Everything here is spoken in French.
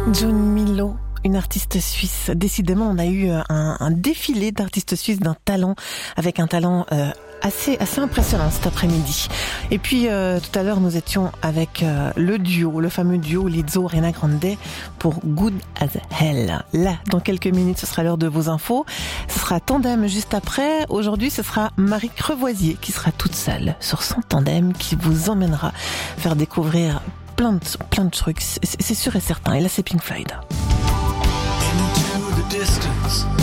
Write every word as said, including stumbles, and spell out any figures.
June Milo, une artiste suisse. Décidément, on a eu un, un défilé d'artistes suisses d'un talent, avec un talent euh, assez assez impressionnant cet après-midi. Et puis euh, tout à l'heure, nous étions avec euh, le duo, le fameux duo Lizzo Ariana Grande pour Good as Hell. Là, dans quelques minutes, ce sera l'heure de vos infos. Ce sera Tandem juste après. Aujourd'hui, ce sera Marie Crevoisier qui sera toute seule sur son tandem, qui vous emmènera faire découvrir plein de, plein de trucs. C'est, c'est sûr et certain. Et là, c'est Pink Floyd. Into the distance.